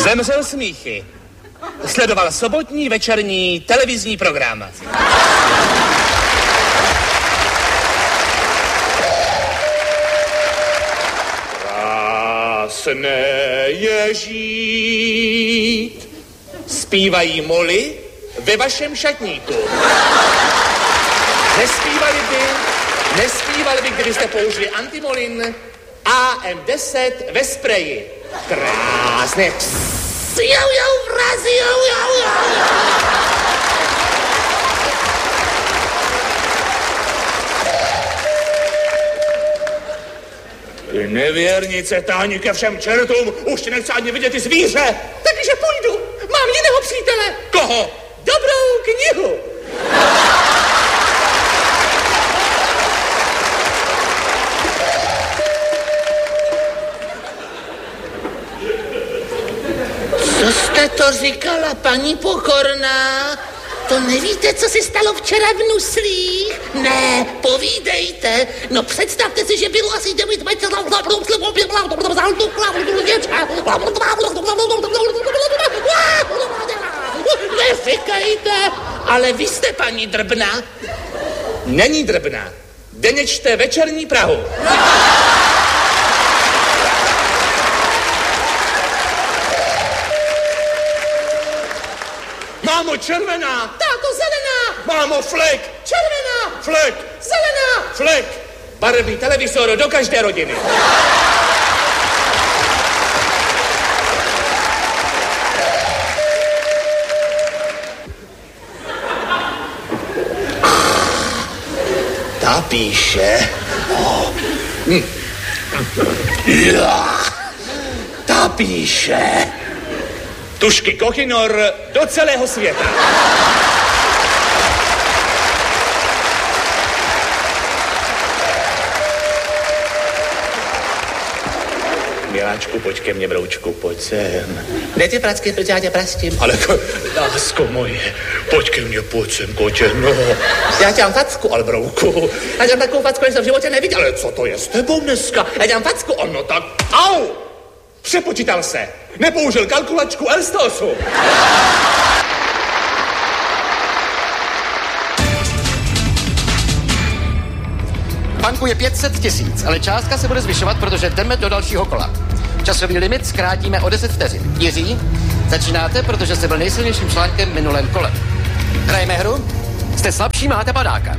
Zemřel smíchy. Sledoval sobotní večerní televizní program. Krásné je žít. Zpívají moly ve vašem šatníku. Nespívali by, kdybyste použili antimolin AM10 ve spreji. Krásné. Ty nevěrnice, táhni ke všem čertům, už ti nechci ani vidět ty zvíře. Takže půjdu, mám jiného přítele. Koho? Dobrou knihu. Co jste to říkala, paní Pokorná? To nevíte, co se stalo včera v Nuslích? Ne, povídejte. No představte si, že bylo asi 9 metrů. Nefikejte, ale vy jste paní Drbna. Není Drbna. Denně čte večerní Prahu. Mámo, červená! Táto, zelená! Mámo, flek! Červená! Flek! Zelená! Flek! Barevný televizor do každé rodiny. Ta píše. Ta píše. Tušky Kochinor do celého světa. Miláčku, pojď ke mně, broučku, pojď sem. Kde ty pracky, protože já tě prastím? Ale lásko moje, pojď ke mně, pojď sem, kotě, no. Já tě mám facku. Ale brouku. Já tě mám takovou facku, než jsem v životě neviděl. Ale co to je s tebou dneska? Já tě mám facku. No tak, au! Přepočítal se. Nepoužil kalkulačku L108. Banku je 500 000, ale částka se bude zvyšovat, protože jdeme do dalšího kola. Časový limit zkrátíme o 10 vteřin. Jiří, začínáte, protože jste byl nejsilnějším článkem minulém kole. Hrajeme hru? Jste slabší, máte padáka.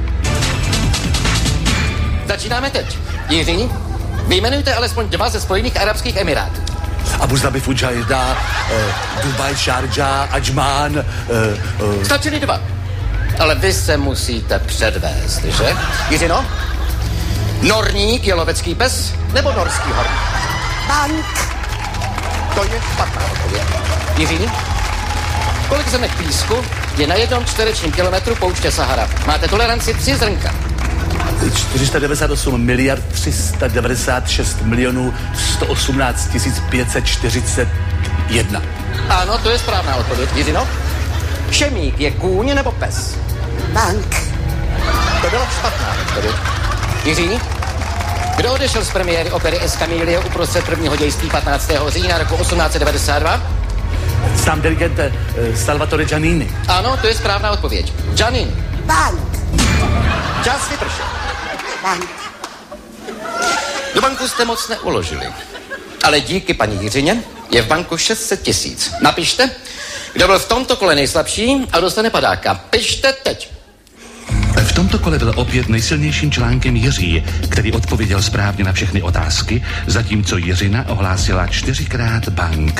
Začínáme teď. Jiří, vyjmenujte alespoň 2 ze Spojených arabských emirátů. Abu Dhabi, Fujairah, Dubaj, Sharjah, Ajman. Stačili 2. Ale vy se musíte předvést, že? Jiřino? Norník je lovecký pes nebo norský horník? Bank. To je špatná odpověď. Jiří? Kolik zemek písku je na 1 čtverečním kilometru pouště Sahara? Máte toleranci 3 zrnka. 498 miliard 396 milionů 118 541. Ano, to je správná odpověď. Jiřino? Šemík je kůň nebo pes? Bank. To byla špatná odpověď. Jiří? Kdo odešel z premiéry opery Escamillo uprostřed prvního dějství 15. října roku 1892? Sám dirigent Salvatore Giannini. Ano, to je správná odpověď. Giannini. Bank. Čas vypršel. Bank. Do banku jste moc neuložili. Ale díky paní Jiřině je v banku 600 000. Napište, kdo byl v tomto kole nejslabší a dostane padáka. Pište teď. V tomto kole byl opět nejsilnějším článkem Jiří, který odpověděl správně na všechny otázky, zatímco Jiřina ohlásila 4krát bank.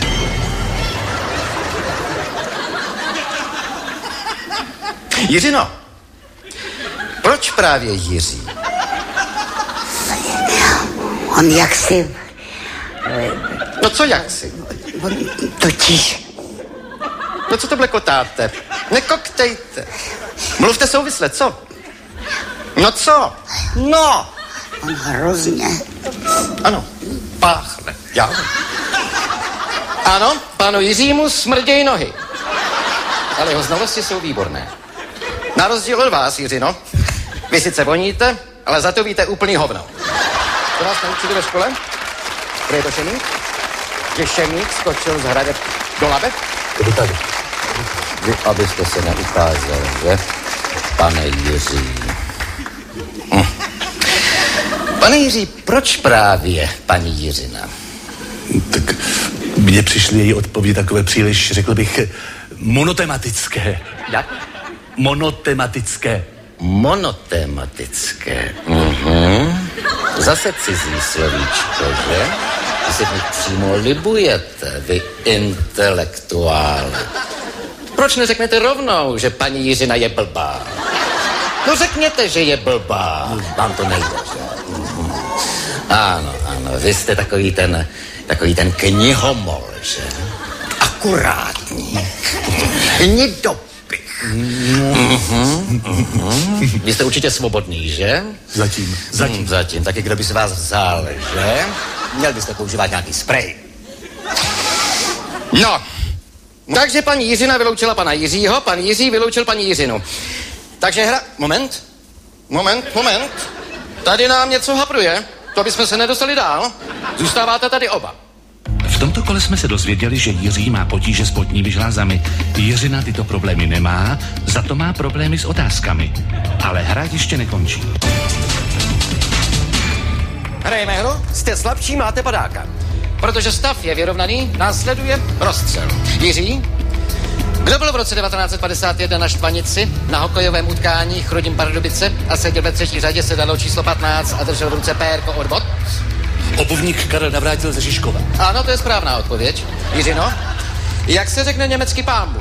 Jiřino, proč právě Jiří? On jaksi... No co jaksi? On totiž... No co to blekotáte? Nekoktejte. Mluvte souvisle, co? No co? No! On hrozně... Ano, páchne. Já. Ano, panu Jiřímu smrdějí nohy. Ale jeho znalosti jsou výborné. Na rozdíl od vás, Jiřino, vy sice voníte, ale za to víte úplný hovno. To vás naučili ve škole? Kde je to šemík? Že šemík skočil z hradeb Do labe? To tady. Vy, abyste se neukázal, že? Pane Jiří. Pane Jiří, proč právě paní Jiřina? Tak mně přišly její odpovědi takové příliš, řekl bych, monotematické. Jak? Monotematické. Monotematické. Zase cizí slovíčko, že? Vy se v nich přímo libujete, vy intelektuále. Proč neřeknete rovnou, že paní Jiřina je blbá? No řekněte, že je blbá. Vám to nejde, že? Ano, vy jste takový ten knihomol, že? Akurátní. Hnidopich. Vy jste určitě svobodný, že? Zatím. Taky kdo by z vás vzal, že? Měl byste používat nějaký sprej. No, takže paní Jiřina vyloučila pana Jiřího, pan Jiří vyloučil paní Jiřinu. Takže Moment. Tady nám něco hapruje. To bychom se nedostali dál. Zůstáváte tady oba. V tomto kole jsme se dozvěděli, že Jiří má potíže s potními žlázami. Jiřina tyto problémy nemá, za to má problémy s otázkami. Ale hra ještě nekončí. Hrajeme hru, jste slabší, máte padáka. Protože stav je vyrovnaný, následuje rozstřel. Jiří, kdo byl v roce 1951 na Štvanici na hokejovém utkání Chrudim Pardubice a seděl ve třetí řadě, sedadlo číslo 15 a držel v ruce pérko od bod? Obuvník Karel Navrátil ze Žižkova. Ano, to je správná odpověď. Jiřino, jak se řekne německy pámbu?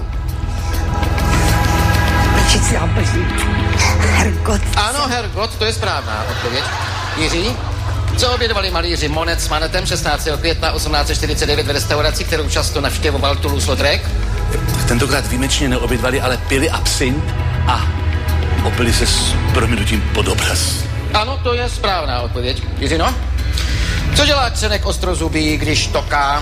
Hergot. Ano, Hergot, to je správná odpověď. Jiří, co obědovali malíři Monet s Manetem 16. května 1849 v restauraci, kterou často navštěvoval Toulouse-Lautrec? Tentokrát výjimečně neobědvali, ale pili absint a opili se s prominutím pod obraz. Ano, to je správná odpověď. Jiřino, co dělá Křenek ostrozubý, když toká?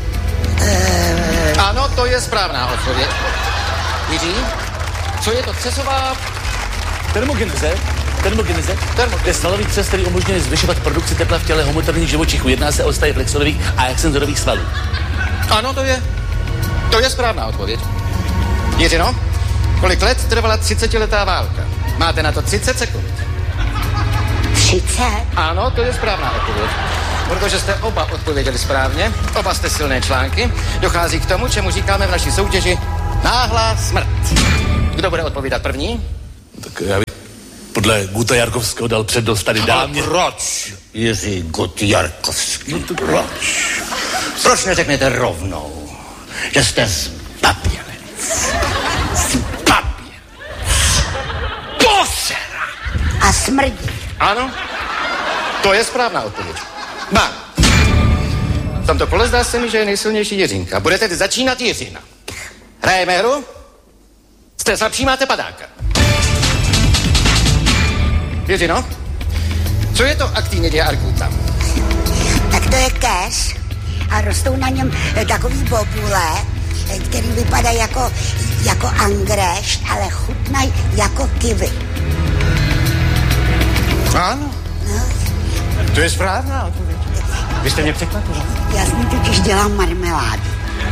Ano, to je správná odpověď. Jiří, co je to křesová? Termogeneze. To je svalový křes, který umožňuje zvyšovat produkci tepla v těle homoterních živočichů. Jedná se o stavy flexorových a extenzorových svalů. Ano, to je správná odpověď. Jiřino, kolik let trvala 30letá válka? Máte na to 30 sekund. 30? Ano, to je správná odpověď. Protože jste oba odpověděli správně, oba jste silné články, dochází k tomu, čemu říkáme v naší soutěži náhlá smrt. Kdo bude odpovídat první? Tak já bych podle Guta Jarkovského dal přednost tady dámě. Proč, Jiří Gut Jarkovský? Proč? Proč neřeknete rovnou, že jste zbabělec? Posera! A smrdí. Ano, to je správná odpověď. Ba. V tomto kole zdá se mi, že je nejsilnější Jiřinka. Bude tedy začínat Jiřina. Hrajeme hru? Jste slabší, máte padáka. Jiřino, co je to actinidia arguta? Tak to je kéř a rostou na něm takový bobule, který vypadá jako angrešt, ale chutnají jako kiwi. Ano. No. To je správná odpověď. Vy jste mě překvapil. Já s ní totiž dělám marmeládu.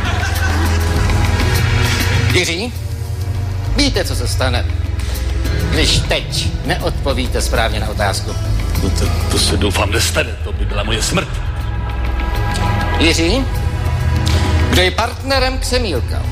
Jiří, víte, co se stane, když teď neodpovíte správně na otázku? No to se doufám nestane, to by byla moje smrt. Jiří, kdo je partnerem Křemílka?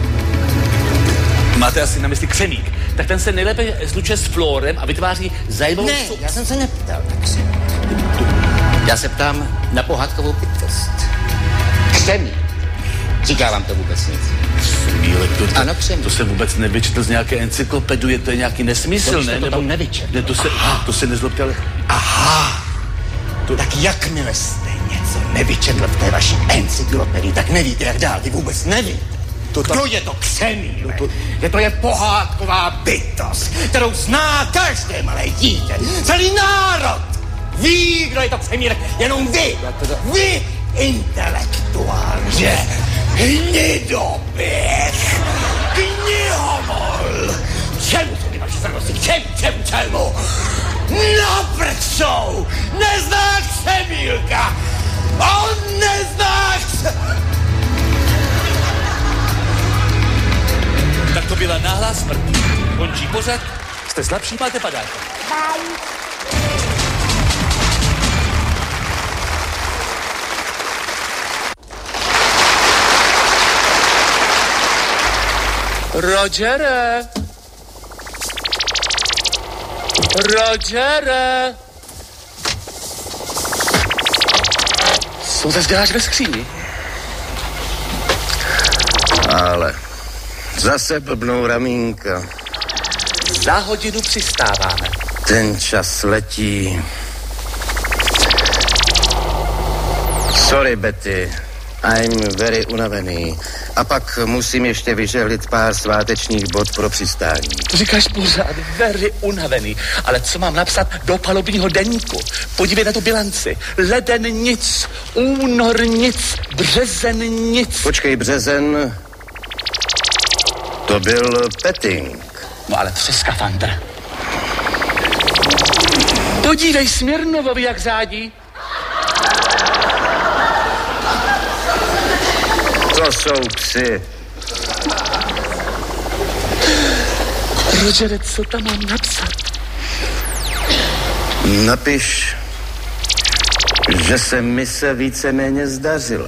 Máte asi na mysli Křemík. Tak ten se nejlépe slučuje s Flórem a vytváří zajímavou... Ne, já jsem se neptal na Křemík. Já se ptám na pohádkovou bytost. Křemík. Říká vám to vůbec nic? Křemílek, Ano, Křemík. To jsem vůbec nevyčetl z nějaké encyklopedie, to je nějaký nesmysl, ne? To tam nevyčetl. Ne, to se nezlobte, ale... Aha. Tak jakmile jste něco nevyčetl v té vaší encyklopedii, tak nevíte, jak dál. Vy vůbec nevíte. Kdo je to Křemílek? To je pohádková bytost, kterou zná každé malé dítě. Celý národ ví, kdo je to Křemílek. Jenom vy. Vy intelektuál, že? Hnidopich. Knihomol. Čemu jsou ty vaši starosti? Čemu? Naprčou! Nezná Křemílka! On nezná Tak to byla náhlá smrt. Končí pořad, jste slabší, máte padáka. Bye. Rogere! Rogere! Co zase děláš ve skříni? Ale zase blbnou ramínka. Za hodinu přistáváme. Ten čas letí. Sorry, Betty. I'm very unavený. A pak musím ještě vyžehlit pár svátečních bod pro přistání. To říkáš pořád, very unavený. Ale co mám napsat do palubního deníku? Podívej na tu bilanci. Leden nic, únor nic, březen nic. Počkej, březen... To byl petting. No ale přes skafandr. Podívej Smirnovovi, jak řádí. To jsou psy. Rogere, co tam mám napsat? Napiš, že se mise víceméně zdařila.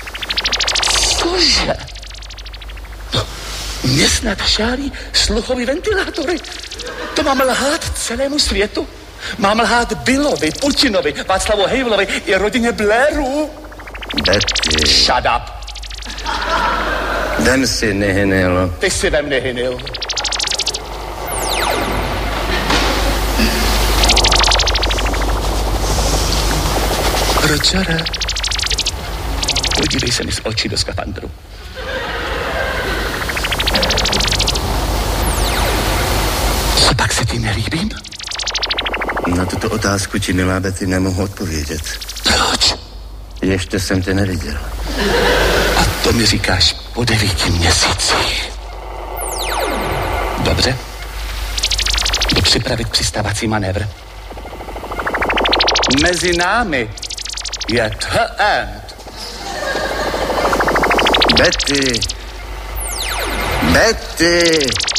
Cože? No, mě snad šálí sluchový ventilátory. To mám lhát celému světu? Mám lhát Billovi, Putinovi, Václavu Havlovi i rodině Blairů? Betty. Shut up. Vem si Nihil. Ty si vem Nihil. Rogere, podívej se mi z očí do skafandru. Co pak se ti nelíbím? Na tuto otázku ti, milá Betty, nemohu odpovědět. Proč? Ještě jsem tě neviděl. A to mi říkáš po 9 měsících. Dobře. Jdu připravit přistávací manévr. Mezi námi je end. Betty! Betty!